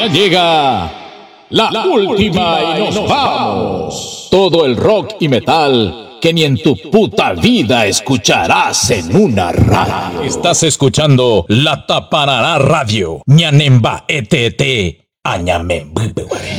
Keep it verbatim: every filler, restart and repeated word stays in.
Ya llega la última y nos vamos. Todo el rock y metal que ni en tu puta vida escucharás en una radio. Estás escuchando La Taparara Radio. Ñanemba etete. Añamembe.